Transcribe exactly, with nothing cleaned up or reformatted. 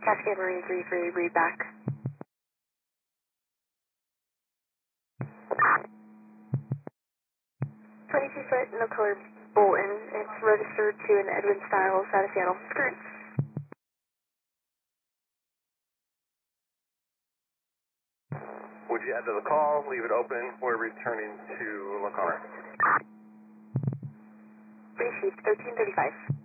Cascade Marine three three, read back. twenty-two foot, no color Bolton. It's registered to an Edwin Styles out of Seattle. Skirt. Would you add to the call? Leave it open. We're returning to La Conner. Free sheet, thirteen thirty-five.